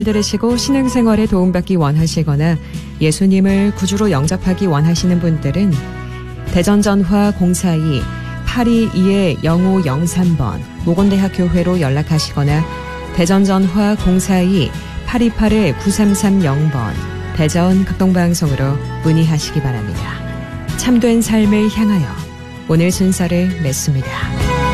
들으시고 신앙생활에 도움받기 원하시거나 예수님을 구주로 영접하기 원하시는 분들은 대전전화 042-822-0503번 모건대학교회로 연락하시거나 대전전화 042-828-9330번 대전 극동방송으로 문의하시기 바랍니다. 참된 삶을 향하여 오늘 순서를 맺습니다.